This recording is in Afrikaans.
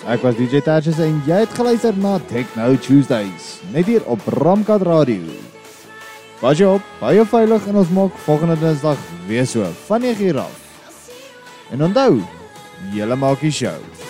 Ek was DJ Tertius en jy het geluister na Techno Tuesdays, net hier op Ramkat Radio. Pas jou op, hou jou veilig en ons maak volgende Dinsdag weer so, van 9 uur af. En onthou, julle maak die show.